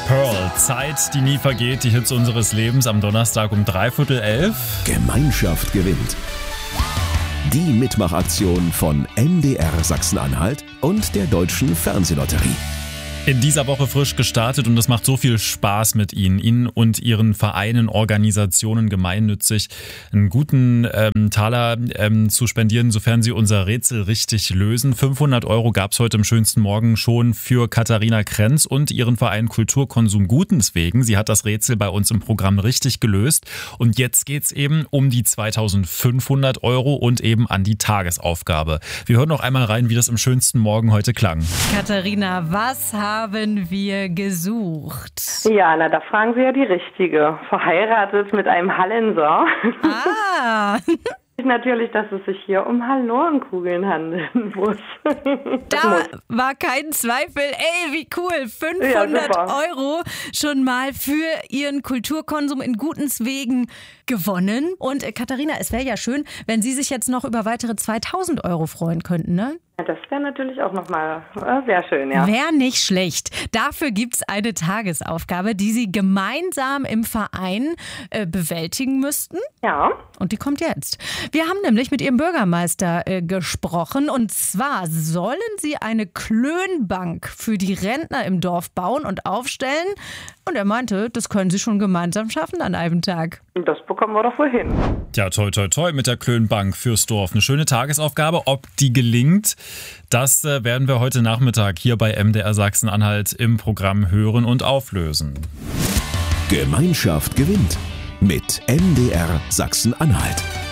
Pearl, Zeit, die nie vergeht, die Hits unseres Lebens am Donnerstag um 11:45. Gemeinschaft gewinnt. Die Mitmachaktion von MDR Sachsen-Anhalt und der Deutschen Fernsehlotterie. In dieser Woche frisch gestartet und es macht so viel Spaß mit Ihnen und Ihren Vereinen, Organisationen gemeinnützig einen guten Taler zu spendieren, sofern Sie unser Rätsel richtig lösen. 500 € gab es heute im schönsten Morgen schon für Katharina Krenz und ihren Verein Kulturkonsum Gutenswegen. Sie hat das Rätsel bei uns im Programm richtig gelöst und jetzt geht's eben um die 2.500 € und eben an die Tagesaufgabe. Wir hören noch einmal rein, wie das im schönsten Morgen heute klang. Katharina, was haben wir gesucht? Ja, na, da fragen Sie ja die Richtige. Verheiratet mit einem Hallenser. Ah! Natürlich, dass es sich hier um Hallorenkugeln handeln muss. Da war kein Zweifel. Ey, wie cool. 500 € schon mal für Ihren Kulturkonsum in Gutenswegen gewonnen. Und Katharina, es wäre ja schön, wenn Sie sich jetzt noch über weitere 2.000 € freuen könnten, ne? Ja, das wäre natürlich auch nochmal sehr schön, ja. Wäre nicht schlecht. Dafür gibt's eine Tagesaufgabe, die Sie gemeinsam im Verein bewältigen müssten. Ja. Und die kommt jetzt. Wir haben nämlich mit Ihrem Bürgermeister gesprochen. Und zwar sollen Sie eine Klönbank für die Rentner im Dorf bauen und aufstellen. Und er meinte, das können Sie schon gemeinsam schaffen an einem Tag. Das bekommen wir doch wohl hin. Ja, toi, toi, toi mit der Klönbank fürs Dorf. Eine schöne Tagesaufgabe. Ob die gelingt, das werden wir heute Nachmittag hier bei MDR Sachsen-Anhalt im Programm hören und auflösen. Gemeinschaft gewinnt mit MDR Sachsen-Anhalt.